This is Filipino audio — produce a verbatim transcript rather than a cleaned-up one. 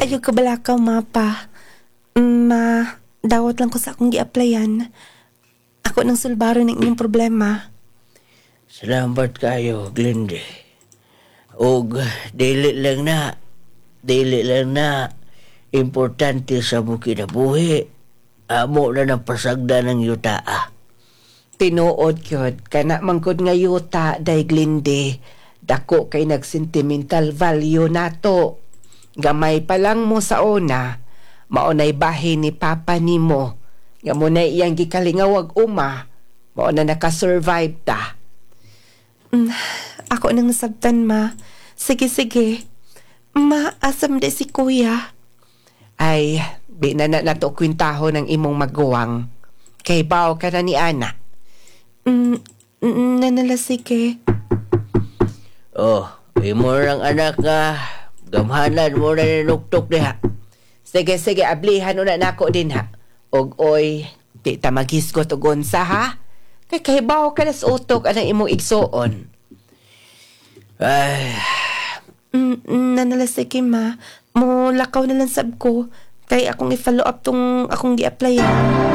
Ayaw ka balakaw, mapa. Ma, dawat lang ko sa akong gi-applyan. Ako nang sulbaro ng inyong problema. Salamat kayo, Glende. Og, dili lang na. Dili lang na. Importante sa mo kinabuhi. Amo na napasagda ng yuta. Tinuod kyod, kana mangkod nga yuta, day Glinde. Dako kay nag-sentimental value nato. Gamay pa lang mo sa una, maunay bahin ni Papa nimo. Nga mo na iyang gikalingawag uma, mauna nakasurvive ta. Mm, ako nang nasabtan, ma. Sige, sige. Ma, asam de si kuya. Ay, di na na nato kwintaho ng imong maguwang. Kay baw ka na ni Ana. Mm, mm, nanala, sige. Oh, imo lang anak nga. Gamhanan mo na ninuktok niya. Sige, sige, ablihan na nako din ha. Og oy, di ta maghisgot og unsa ha? Kay kahibaw ka na sa utok anang imong igsuon. Ay, Mm, mm, nanala, sige, ma. Mo lakaw na lang sab ko. Kay akong i-follow up tong akong gi-applyan.